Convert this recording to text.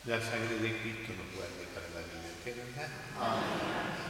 La sangre de Cristo nos guarde para la vida eterna. Amén.